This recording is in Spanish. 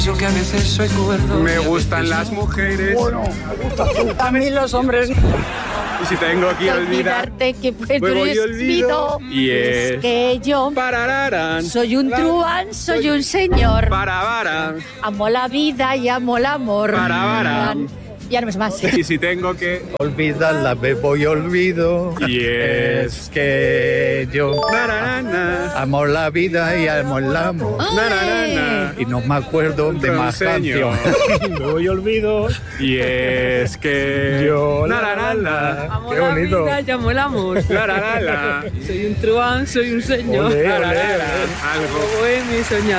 Yo que a veces soy cuerdo. Me gustan las mujeres. Bueno, me gustan también los hombres. Y si tengo que olvidarte que pues voy y olvido. Y es que yo parararán. soy un truán, soy un señor. Parabarán. Amo la vida y amo el amor. Parabarán. Ya no es más. Y si tengo que olvidarla, me voy olvido. Y es que yo nararana. amo la vida y amo el amor. Nararana. Y no me acuerdo de más canciones. Me voy olvido. Y es que yo nararana. Amo Qué la bonito. vida y amo el amor. Nararana. Soy un truán, soy un señor. Olé, olé, olé. Algo. Bohemio y soñador.